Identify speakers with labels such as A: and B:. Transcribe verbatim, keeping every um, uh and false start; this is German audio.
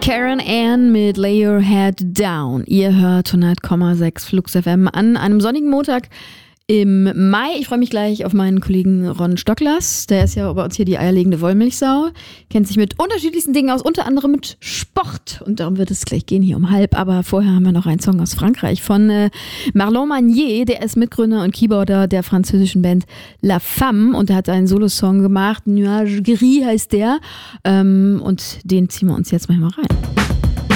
A: Karen Ann mit Lay Your Head Down. Ihr hört hundert Komma sechs Flux F M an einem sonnigen Montag im Mai. Ich freue mich gleich auf meinen Kollegen Ron Stocklers. Der ist ja bei uns hier die eierlegende Wollmilchsau. Kennt sich mit unterschiedlichsten Dingen aus, unter anderem mit Sport. Und darum wird es gleich gehen hier um halb. Aber vorher haben wir noch einen Song aus Frankreich von äh, Marlon Magnier. Der ist Mitgründer und Keyboarder der französischen Band La Femme. Und der hat einen Solosong gemacht. Nuage Gris heißt der. Ähm, und den ziehen wir uns jetzt mal rein.